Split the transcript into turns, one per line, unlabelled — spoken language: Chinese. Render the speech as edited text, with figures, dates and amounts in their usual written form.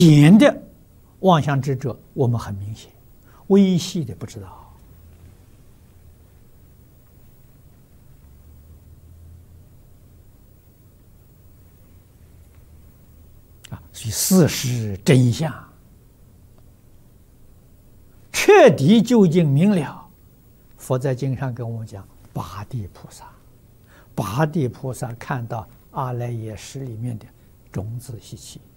显的妄想执着，我们很明显；微细的不知道。所以事实真相彻底究竟明了。佛在经上跟我们讲，八地菩萨，八地菩萨看到阿赖耶识里面的种子习气。